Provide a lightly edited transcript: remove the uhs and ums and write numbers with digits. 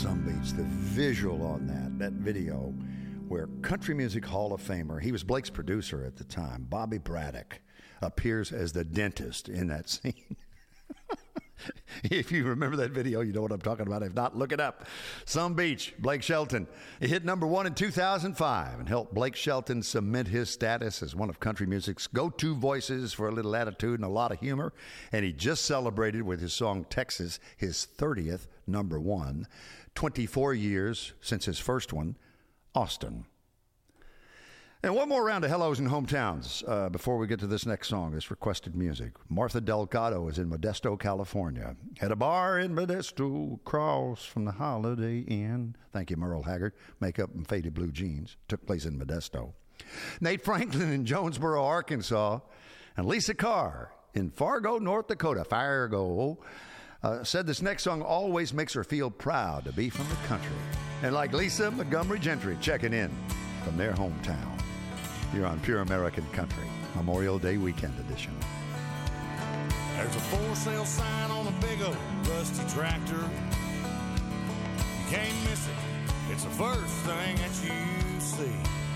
Some Beach, the visual on that video where Country Music Hall of Famer, he was Blake's producer at the time, Bobby Braddock, appears as the dentist in that scene. If you remember that video, you know what I'm talking about. If not, look it up. Some Beach, Blake Shelton. It hit number one in 2005 and helped Blake Shelton cement his status as one of country music's go-to voices for a little attitude and a lot of humor. And he just celebrated with his song Texas his 30th number one, 24 years since his first one, Austin. And one more round of hellos and hometowns before we get to this next song, this requested music. Martha Delgado is in Modesto, California. At a bar in Modesto, across from the Holiday Inn. Thank you, Merle Haggard. Makeup and faded blue jeans. Took place in Modesto. Nate Franklin in Jonesboro, Arkansas. And Lisa Carr in Fargo, North Dakota. Fargo. Said this next song always makes her feel proud to be from the country. And like Lisa Montgomery Gentry checking in from their hometown. You're on Pure American Country, Memorial Day Weekend Edition. There's a for sale sign on a big old rusty tractor. You can't miss it. It's the first thing that you see.